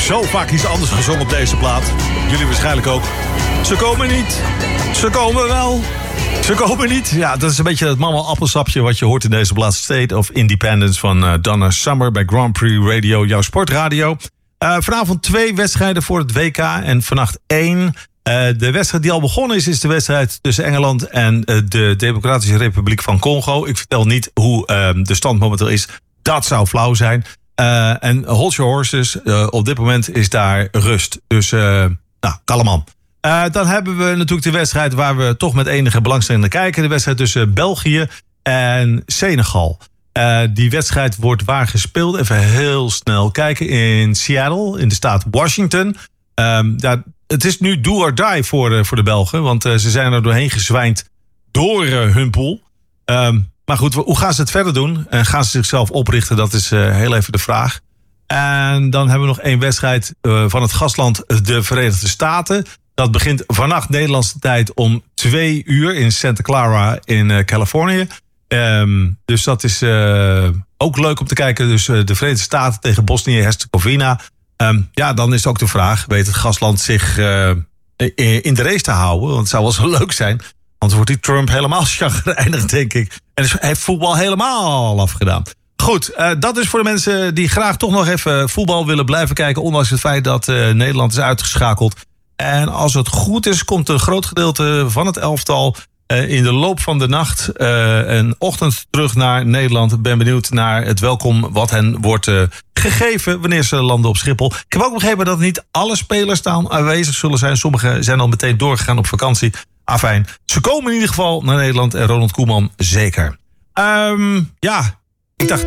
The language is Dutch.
zo vaak iets anders gezongen op deze plaat. Jullie waarschijnlijk ook. Ze komen niet. Ze komen wel. Ze komen niet. Ja, dat is een beetje het mama-appelsapje wat je hoort in deze plaat. State of Independence van Donna Summer bij Grand Prix Radio, jouw sportradio. Vanavond 2 wedstrijden voor het WK en vannacht 1. De wedstrijd die al begonnen is de wedstrijd tussen Engeland en de Democratische Republiek van Congo. Ik vertel niet hoe de stand momenteel is. Dat zou flauw zijn. En hold your horses. Op dit moment is daar rust. Dus, kalm aan. Dan hebben we natuurlijk de wedstrijd waar we toch met enige belangstelling naar kijken. De wedstrijd tussen België en Senegal. Die wedstrijd wordt waar gespeeld. Even heel snel kijken. In Seattle, in de staat Washington. Het is nu do or die voor de Belgen. Want ze zijn er doorheen gezwijnd door hun pool. Maar goed, hoe gaan ze het verder doen? En gaan ze zichzelf oprichten? Dat is heel even de vraag. En dan hebben we nog 1 wedstrijd van het gastland de Verenigde Staten. Dat begint vannacht Nederlandse tijd om 2 uur in Santa Clara in Californië. Dus dat is ook leuk om te kijken. Dus de Verenigde Staten tegen Bosnië-Herzegovina. Dan is ook de vraag, weet het gastland zich in de race te houden? Want het zou wel zo leuk zijn. Anders wordt die Trump helemaal chagrijnig, denk ik. En dus heeft voetbal helemaal afgedaan. Goed, dat is voor de mensen die graag toch nog even voetbal willen blijven kijken. Ondanks het feit dat Nederland is uitgeschakeld. En als het goed is, komt een groot gedeelte van het elftal in de loop van de nacht en ochtend terug naar Nederland. Ik ben benieuwd naar het welkom wat hen wordt gegeven wanneer ze landen op Schiphol. Ik heb ook begrepen dat niet alle spelers daar aanwezig zullen zijn. Sommigen zijn al meteen doorgegaan op vakantie. Afijn, ze komen in ieder geval naar Nederland en Ronald Koeman zeker. Ik dacht